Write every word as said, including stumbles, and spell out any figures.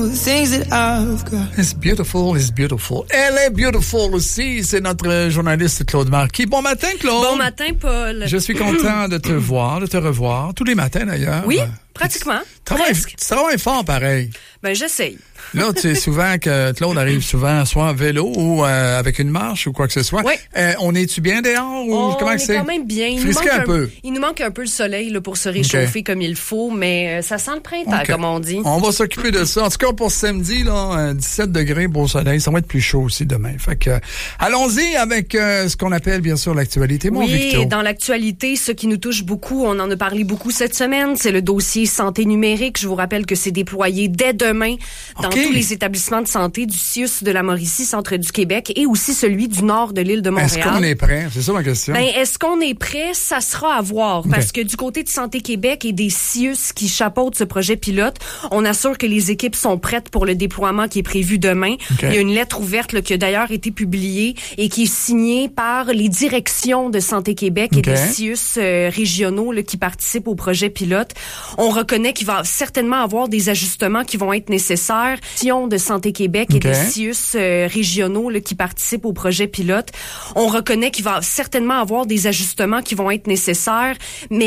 the things that I've got. It's beautiful, it's beautiful. Elle est beautiful aussi, c'est notre journaliste Claude Marquis. Bon matin, Claude. Bon matin, Paul. Je suis content de te voir, de te revoir, tous les matins d'ailleurs. Oui, pratiquement. Tu travailles, tu travailles fort pareil. Ben, j'essaye. Là, tu sais souvent que Claude arrive souvent soit en vélo ou euh, avec une marche ou quoi que ce soit. Oui. Euh, on est-tu bien dehors ou on comment est c'est? quand même bien. Il nous, Frisquez manque un un, peu. il nous manque un peu le soleil là, pour se réchauffer okay. comme il faut, mais euh, ça sent le printemps, okay. comme on dit. On va s'occuper de ça. En tout cas, pour samedi, là, dix-sept degrés, beau soleil. Ça va être plus chaud aussi demain. Fait que, euh, allons-y avec euh, ce qu'on appelle, bien sûr, l'actualité. Mon oui, Victo. Dans l'actualité, ce qui nous touche beaucoup, on en a parlé beaucoup cette semaine, c'est le dossier santé numérique. Je vous rappelle que c'est déployé dès demain dans okay. tous les établissements de santé du C I U S de la Mauricie, centre du Québec, et aussi celui du nord de l'île de Montréal. Est-ce qu'on est prêt? C'est ça ma question. Ben, est-ce qu'on est prêt? Ça sera à voir. Okay. Parce que du côté de Santé Québec et des C I U S qui chapeautent ce projet pilote, on assure que les équipes sont prêtes pour le déploiement qui est prévu demain. Okay. Il y a une lettre ouverte là, qui a d'ailleurs été publiée et qui est signée par les directions de Santé Québec okay. et des C I U S euh, régionaux là, qui participent au projet pilote. On reconnaît qu'il va certainement avoir des ajustements qui vont être nécessaires. De Santé Québec okay. et des C I U S euh, régionaux là, qui participent au projet pilote. On reconnaît qu'il va certainement avoir des ajustements qui vont être nécessaires, mais